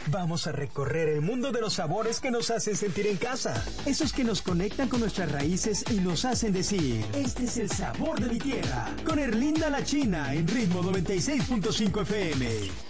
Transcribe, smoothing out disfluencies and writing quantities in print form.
Vamos a recorrer el mundo de los sabores que nos hacen sentir en casa. Esos que nos conectan con nuestras raíces y nos hacen decir, este es el sabor de mi tierra. Con Erlinda La China en Ritmo 96.5 FM.